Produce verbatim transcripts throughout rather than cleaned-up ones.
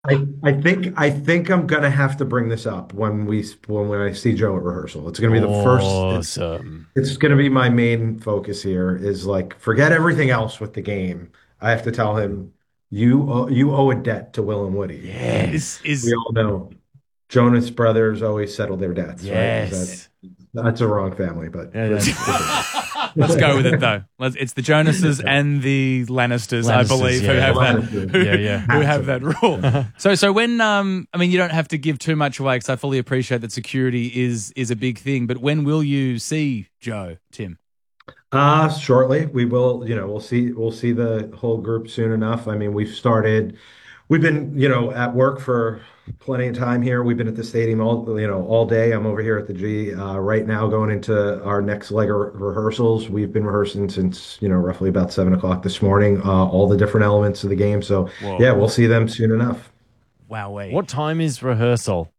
I, I think I think I'm gonna have to bring this up when we when, when I see Joe at rehearsal. It's gonna be the first. It's Awesome. it's gonna be my main focus here. Is like forget everything else with the game. I have to tell him you owe, you owe a debt to Will and Woody, and Yes. we Is all know Jonas Brothers always settle their debts, right? Is that Yes. that's a wrong family, but Yeah, that's- Let's go with it though. Let's, it's the Jonases and the Lannisters, I Lannisters, believe, who yeah. have that. Lannisters. Who, Yeah, yeah. who have that rule. So, so when um, I mean, you don't have to give too much away because I fully appreciate that security is is a big thing. But when will you see Joe, Tim? Uh, shortly. We will, you know, we'll see we'll see the whole group soon enough. I mean, we've started we've been, you know, at work for plenty of time here. We've been at the stadium all, you know, all day. I'm over here at the G uh, right now going into our next leg of re- rehearsals. We've been rehearsing since, you know, roughly about seven o'clock this morning, uh, all the different elements of the game. So Whoa. yeah, we'll see them soon enough. Wowee. What time is rehearsal?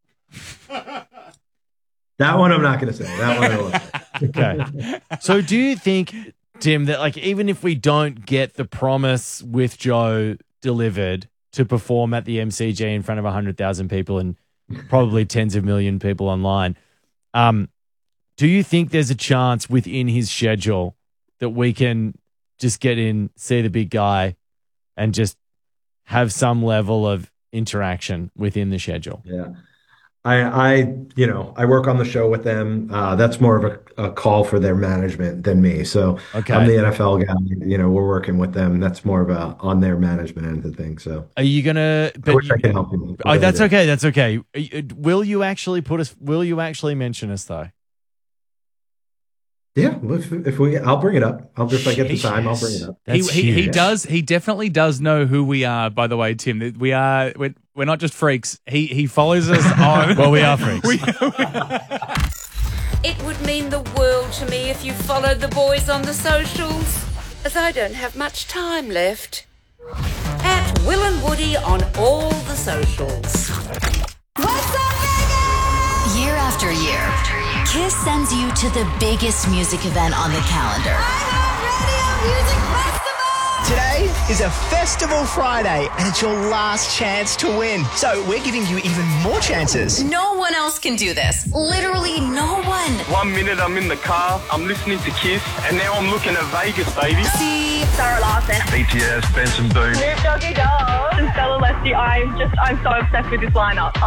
That one I'm not going to say. That one I will say. Okay. So do you think, Tim, that like even if we don't get the promise with Joe delivered to perform at the M C G in front of one hundred thousand people and probably tens of million people online, um, do you think there's a chance within his schedule that we can just get in, see the big guy, and just have some level of interaction within the schedule? Yeah. I, I, you know, I work on the show with them. Uh, that's more of a, a call for their management than me. So Okay. I'm the N F L guy. You know, we're working with them. That's more of a on their management end of the thing. So Are you gonna? I But wish I could help you. oh, that's okay. That's okay. Are you- Will you actually put us? Will you actually mention us though? Yeah, if, if we, I'll bring it up. I'll if I get the time, I'll bring it up. He, That's he, he huge. does. He definitely does know who we are. By the way, Tim, That we are. We're, we're not just freaks. He he follows us on. Well, we are freaks. We- It would mean the world to me if you followed the boys on the socials, as I don't have much time left. At Will and Woody on all the socials. What's up, Vegas? Year after year, Kiss sends you to the biggest music event on the calendar. Radio Music Festival! Today is a festival Friday, and it's your last chance to win. So we're giving you even more chances. No one else can do this. Literally no one. One minute I'm in the car, I'm listening to Kiss, and now I'm looking at Vegas, baby. See, Sarah Larson, B T S, Benson Boone. Snoop Doggy Dogg, and Stella Leslie. I'm just, I'm so obsessed with this lineup.